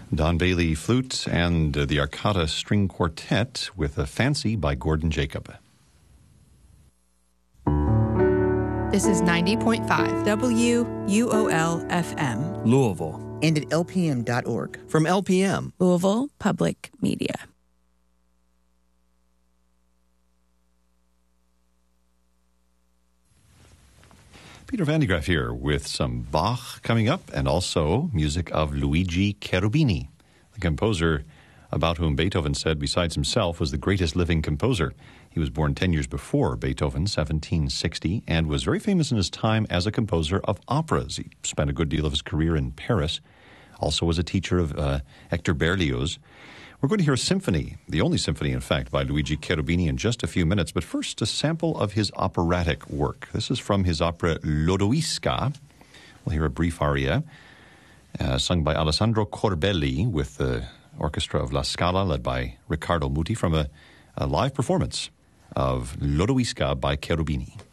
Don Bailey flute and the Arcata String Quartet with a Fancy by Gordon Jacob. This is 90.5 WUOL-FM. Louisville. And at lpm.org. From LPM. Louisville Public Media. Peter Van de Graaff here with some Bach coming up and also music of Luigi Cherubini, the composer about whom Beethoven said, besides himself, was the greatest living composer. He was born 10 years before Beethoven, 1760, and was very famous in his time as a composer of operas. He spent a good deal of his career in Paris, also was a teacher of Hector Berlioz. We're going to hear a symphony, the only symphony, in fact, by Luigi Cherubini in just a few minutes, but first a sample of his operatic work. This is from his opera Lodoisca. We'll hear a brief aria sung by Alessandro Corbelli with the orchestra of La Scala, led by Riccardo Muti, from a live performance of Lodoisca by Cherubini.